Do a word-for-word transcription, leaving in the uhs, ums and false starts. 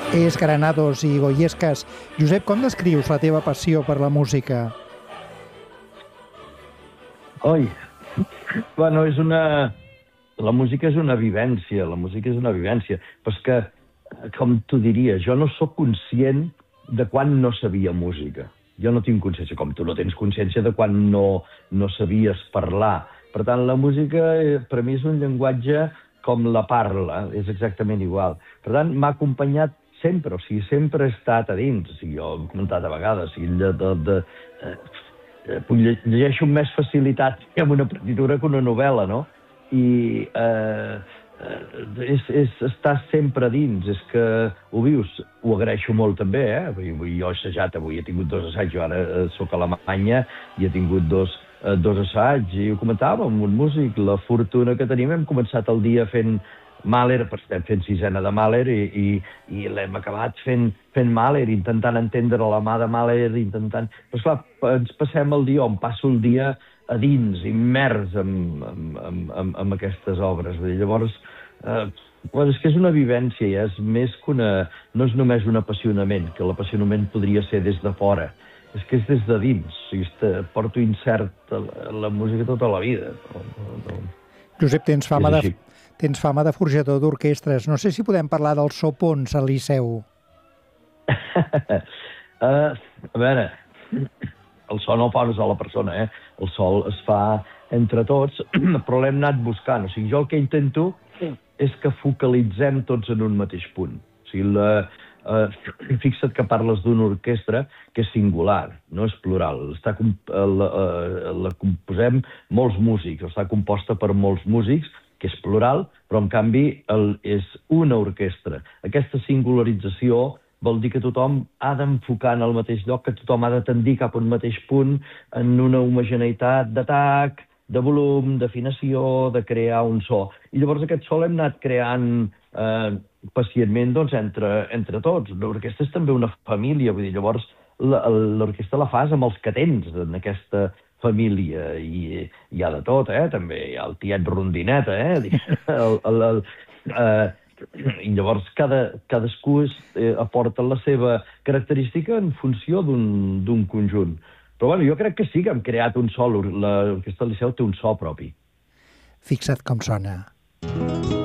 és Granados i Goyescas. Josep, com descrius la teva passió per la música? Oi, bueno, és una... La música és una vivència, la música és una vivència, però és que, com t'ho diria, jo no sóc conscient de quan no sabia música. Jo no tinc consciència, com tu no tens consciència de quan no, no sabies parlar. Per tant, la música per mi és un llenguatge com la parla, és exactament igual. Per tant, m'ha acompanyat sempre, o sigui, sempre he estat a dins. O sigui, jo he comentat a vegades, o sigui, de, de, de, eh, llegeixo amb més facilitat amb una partitura que una novel·la, no? I eh, és, és estar sempre dins, és que ho vius, ho agraeixo molt també, eh? Jo he assajat avui, he tingut dos assaigs, jo ara soc a Alemanya i he tingut dos, eh, dos assaigs, i ho comentàvem amb un músic, la fortuna que tenim, hem començat el dia fent Mahler, però estem fent sisena de Mahler i, i, i l'hem acabat fent, fent Mahler, intentant entendre la mà de Mahler, intentant... Però esclar, ens passem el dia, on passo el dia a dins, immers en, en, en, en, en aquestes obres. Llavors, eh, bueno, és que és una vivència, ja és més que una... No és només un apassionament, que l'apassionament podria ser des de fora, és que és des de dins. O sigui, porto incert a la, a la música tota la vida. No, no, no. Josep, tens fama de, tens fama de forjador d'orquestres. No sé si podem parlar dels sopons al Liceu. uh, a veure... El so no poses a la persona, eh? El so es fa entre tots, però l'hem anat buscant. O sigui, jo el que intento és que focalitzem tots en un mateix punt. O sigui, la, eh, fixa't que parles d'una orquestra que és singular, no és plural. Està, la, la composem molts músics, està composta per molts músics, que és plural, però en canvi el, és una orquestra. Aquesta singularització vol dir que tothom ha d'enfocar en el mateix lloc, que tothom ha de tendir cap a un mateix punt, en una homogeneïtat d'atac, de volum, d'afinació, de crear un so. I llavors aquest so l'hem anat creant eh, pacientment doncs, entre, entre tots. L'orquestra és també una família, vull dir, llavors l'orquestra la fas amb els que tens en aquesta família, i hi ha de tot, eh? També hi ha el tiet rondineta, eh? El, el, el, eh, i llavors cada, cadascú es, eh, aporta la seva característica en funció d'un conjunt. Però bueno, jo crec que sí que hem creat un so, l'orquestra del Liceu té un so propi. Fixa't com sona.